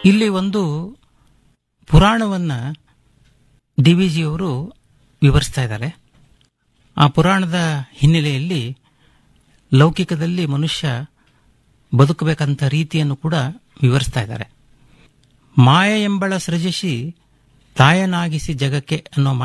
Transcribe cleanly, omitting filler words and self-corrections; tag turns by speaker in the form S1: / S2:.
S1: ಇಲ್ಲಿ ಒಂದು ಪುರಾಣವನ್ನ ಡಿವಿಜಿಯವರು ವಿವರಿಸ್ತಾ ಇದ್ದಾರೆ. ಆ ಪುರಾಣದ ಹಿನ್ನೆಲೆಯಲ್ಲಿ ಲೌಕಿಕದಲ್ಲಿ ಮನುಷ್ಯ ಬದುಕಬೇಕಂತ ರೀತಿಯನ್ನು ಕೂಡ ವಿವರಿಸ್ತಾ ಇದ್ದಾರೆ. ಮಾಯ ಎಂಬಳ ಸೃಜಿಸಿ ತಾಯನಾಗಿಸಿ ಜಗಕ್ಕೆ ಅನ್ನೋ